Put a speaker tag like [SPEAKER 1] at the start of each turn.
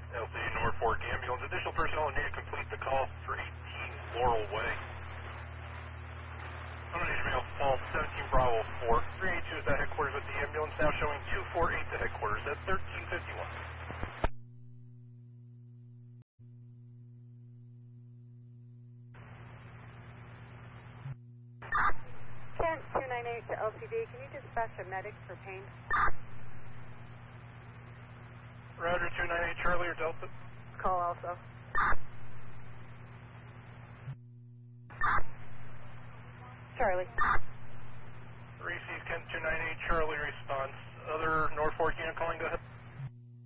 [SPEAKER 1] LCD Norfolk Ambulance. Additional personnel need to complete the call for 18 Laurel Way. I'm going to email Paul 17 Bravo 4. 382 is at headquarters at the ambulance, now showing 248 to headquarters at 1351.
[SPEAKER 2] Kent 298 to LCD. Can you dispatch a medic for pain?
[SPEAKER 1] Roger, 298 Charlie or Delta.
[SPEAKER 2] Call also. Charlie.
[SPEAKER 1] 3C's Kent 298 Charlie response. Other Norfolk unit calling, go ahead.